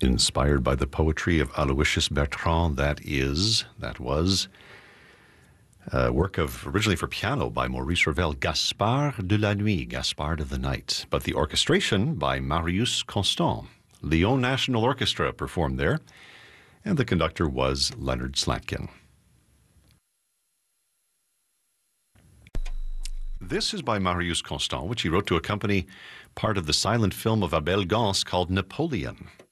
inspired by the poetry of Aloysius Bertrand. That was a work of originally for piano by Maurice Ravel, Gaspard de la Nuit, Gaspard of the Night. But the orchestration by Marius Constant. Lyon National Orchestra performed there, and the conductor was Leonard Slatkin. This is by Marius Constant, which he wrote to accompany part of the silent film of Abel Gance called Napoleon.